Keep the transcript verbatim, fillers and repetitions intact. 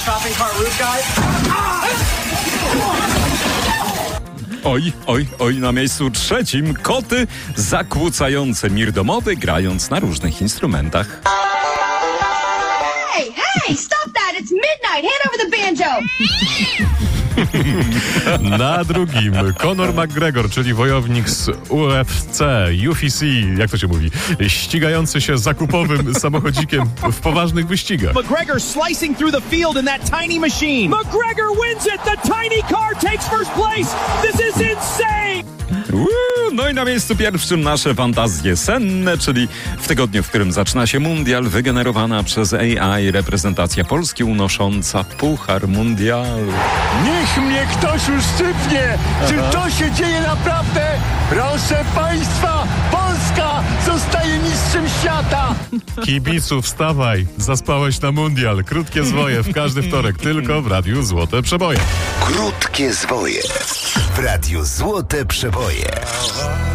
Oj, oj, oj, na miejscu trzecim koty zakłócające mir domowy, grając na różnych instrumentach. Hey, hey, stop that! It's midnight! Hand over the banjo! Na drugim Conor McGregor, czyli wojownik z U F C, U F C, jak to się mówi, ścigający się zakupowym samochodzikiem w poważnych wyścigach. McGregor slicing through the field in that tiny machine. McGregor wins it. The tiny car takes first place. This is insane. Uuu, no i na miejscu pierwszym nasze fantazje senne, czyli w tygodniu, w którym zaczyna się mundial, wygenerowana przez A I reprezentacja Polski unosząca Puchar Mundialu. Niech mnie ktoś uszczypnie! Czy to się dzieje naprawdę? Proszę Państwa, Polska zostaje mistrzem świata! Kibicu, wstawaj, zaspałeś na mundial. Krótkie zwoje w każdy wtorek, tylko w Radiu Złote Przeboje. Krótkie zwoje w Radiu Złote Przeboje.